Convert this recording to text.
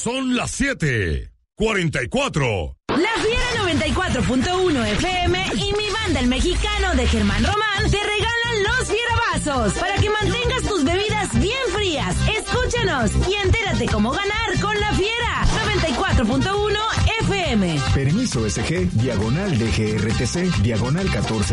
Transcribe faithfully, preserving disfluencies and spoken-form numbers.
Son las siete cuarenta y cuatro. La Fiera noventa y cuatro punto uno F M y mi banda El Mexicano de Germán Román te regalan los fierabazos para que mantengas tus bebidas bien frías. Escúchanos y entérate cómo ganar con La Fiera noventa y cuatro punto uno F M. Permiso S G, diagonal D G R T C, diagonal catorce